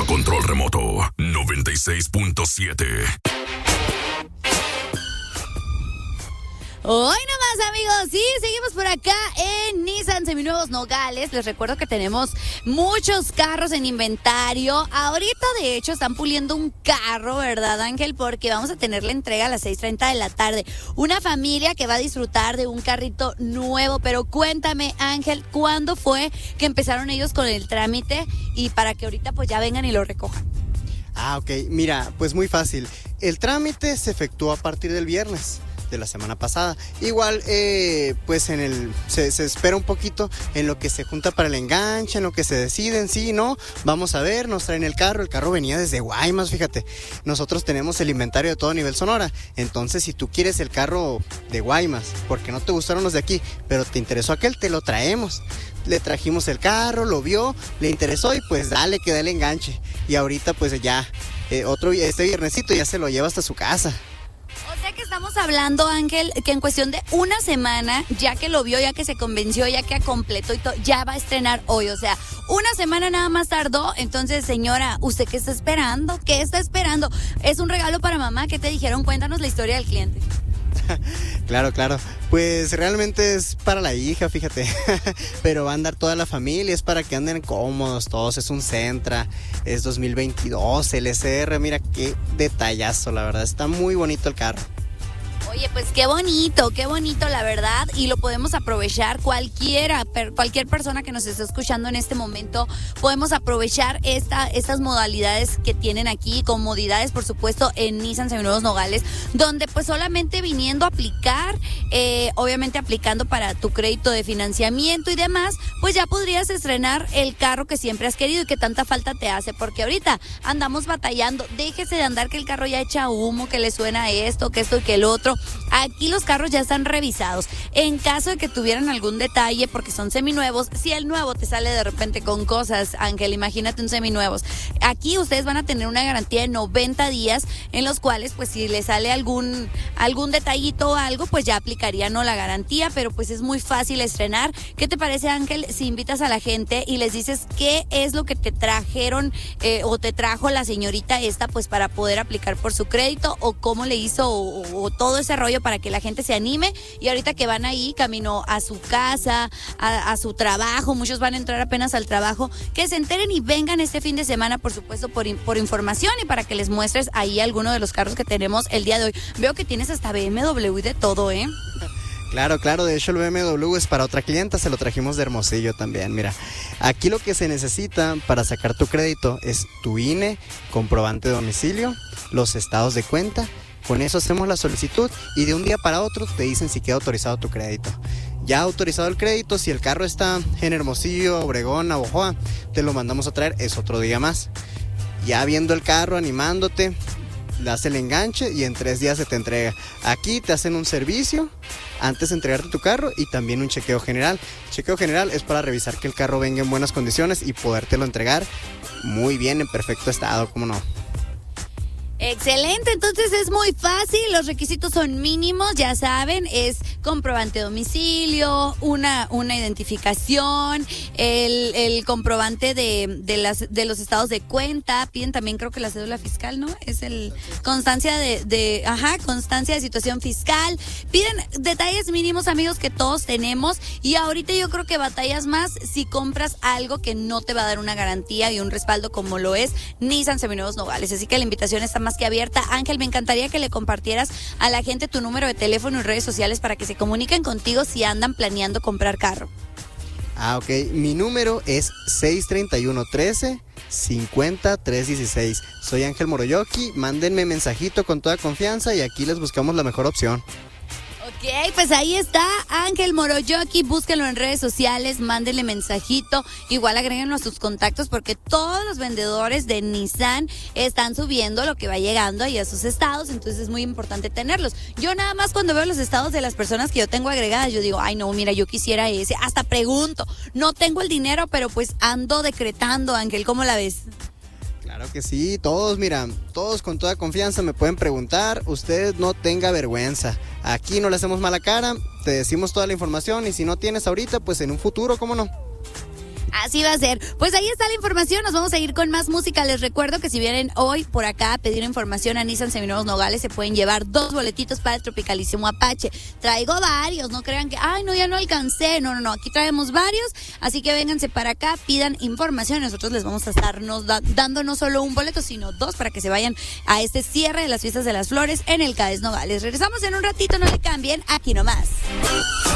control remoto 96.7. Hoy nomás, amigos, sí, seguimos por acá en Nissan Seminuevos Nogales. Les recuerdo que tenemos muchos carros en inventario. Ahorita, de hecho, están puliendo un carro, ¿verdad, Ángel? Porque vamos a tener la entrega a las 6:30 de la tarde. Una familia que va a disfrutar de un carrito nuevo. Pero cuéntame, Ángel, ¿cuándo fue que empezaron ellos con el trámite y para que ahorita pues ya vengan y lo recojan? Ok, mira, pues muy fácil. El trámite se efectuó a partir del viernes de la semana pasada. Igual, pues se espera un poquito en lo que se junta para el enganche, en lo que se deciden, sí, no, vamos a ver, nos traen el carro venía desde Guaymas, fíjate, nosotros tenemos el inventario de todo nivel Sonora, entonces si tú quieres el carro de Guaymas, porque no te gustaron los de aquí, pero te interesó aquel, te lo traemos. Le trajimos el carro, lo vio, le interesó y pues dale, que da el enganche. Y ahorita pues ya, este viernesito ya se lo lleva hasta su casa. O sea que estamos hablando, Ángel, que en cuestión de una semana, ya que lo vio, ya que se convenció, ya que completó y todo, ya va a estrenar hoy. O sea, una semana nada más tardó. Entonces, señora, ¿usted qué está esperando? ¿Qué está esperando? Es un regalo para mamá. ¿Qué te dijeron? Cuéntanos la historia del cliente. Claro. Pues realmente es para la hija, fíjate. Pero va a andar toda la familia, es para que anden cómodos todos. Es un Sentra, es 2022, LSR. Mira qué detallazo, la verdad. Está muy bonito el carro. Oye, pues qué bonito, la verdad, y lo podemos aprovechar cualquier persona que nos esté escuchando en este momento, podemos aprovechar estas modalidades que tienen aquí, comodidades, por supuesto, en Nissan Seminuevos Nogales, donde pues solamente viniendo a aplicar, obviamente aplicando para tu crédito de financiamiento y demás, pues ya podrías estrenar el carro que siempre has querido y que tanta falta te hace, porque ahorita andamos batallando, déjese de andar que el carro ya echa humo, que le suena esto y que el otro. Aquí los carros ya están revisados. En caso de que tuvieran algún detalle, porque son seminuevos, si el nuevo te sale de repente con cosas, Ángel, imagínate un seminuevos. Aquí ustedes van a tener una garantía de 90 días, en los cuales, pues si le sale algún detallito o algo, pues ya aplicaría no la garantía, pero pues es muy fácil estrenar. ¿Qué te parece, Ángel, si invitas a la gente y les dices qué es lo que te trajeron o te trajo la señorita esta, pues para poder aplicar por su crédito, o cómo le hizo o todo ese rollo para que la gente se anime? Y ahorita que van ahí camino a su casa, a su trabajo, muchos van a entrar apenas al trabajo, que se enteren y vengan este fin de semana, por supuesto, por información y para que les muestres ahí alguno de los carros que tenemos el día de hoy. Veo que tienes hasta BMW y de todo, ¿eh? Claro, de hecho el BMW es para otra clienta, se lo trajimos de Hermosillo también. Mira, aquí lo que se necesita para sacar tu crédito es tu INE, comprobante de domicilio, los estados de cuenta. Con eso hacemos la solicitud y de un día para otro te dicen si queda autorizado tu crédito. Ya autorizado el crédito, si el carro está en Hermosillo, Obregón, Navojoa, te lo mandamos a traer, es otro día más. Ya viendo el carro, animándote, le das el enganche y en 3 días se te entrega. Aquí te hacen un servicio antes de entregarte tu carro y también un chequeo general. Chequeo general es para revisar que el carro venga en buenas condiciones y podértelo entregar muy bien, en perfecto estado, ¿cómo no? Excelente, entonces es muy fácil, los requisitos son mínimos, ya saben, es comprobante de domicilio, una identificación, el comprobante de los estados de cuenta, piden también creo que la cédula fiscal, ¿no? Es el constancia constancia de situación fiscal, piden detalles mínimos, amigos, que todos tenemos, y ahorita yo creo que batallas más si compras algo que no te va a dar una garantía y un respaldo como lo es Nissan Seminuevos Nogales, así que la invitación está más que abierta. Ángel, me encantaría que le compartieras a la gente tu número de teléfono y redes sociales para que se comuniquen contigo si andan planeando comprar carro. Ok, mi número es 631-13-50-316. Soy Ángel Moroyoki, mándenme mensajito con toda confianza y aquí les buscamos la mejor opción. Ok, pues ahí está Ángel Moroyoki, búsquenlo en redes sociales, mándenle mensajito, igual agréguenlo a sus contactos porque todos los vendedores de Nissan están subiendo lo que va llegando ahí a sus estados, entonces es muy importante tenerlos. Yo nada más cuando veo los estados de las personas que yo tengo agregadas, yo digo, ay no, mira, yo quisiera ese, hasta pregunto, no tengo el dinero, pero pues ando decretando, Ángel, ¿cómo la ves? Claro que sí, todos, mira, todos con toda confianza me pueden preguntar, usted no tenga vergüenza, aquí no le hacemos mala cara, te decimos toda la información y si no tienes ahorita, pues en un futuro, ¿cómo no? Así va a ser. Pues ahí está la información. Nos vamos a ir con más música. Les recuerdo que si vienen hoy por acá a pedir información a Nissan Seminuevos Nogales, se pueden llevar 2 boletitos para el Tropicalísimo Apache. Traigo varios, no crean que, ay, no, ya no alcancé. No, aquí traemos varios. Así que vénganse para acá, pidan información. Nosotros les vamos a estarnos dando no solo un boleto, sino 2 para que se vayan a este cierre de las Fiestas de las Flores en el CAES Nogales. Regresamos en un ratito, no le cambien, aquí nomás.